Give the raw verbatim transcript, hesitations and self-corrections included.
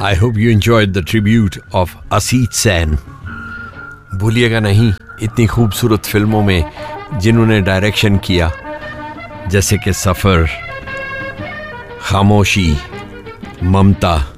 I hope you enjoyed the tribute of Asit San. भूलिएगा नहीं इतनी खूबसूरत फिल्मों में जिन्होंने डायरेक्शन किया, जैसे कि सफ़र, खामोशी, ममता,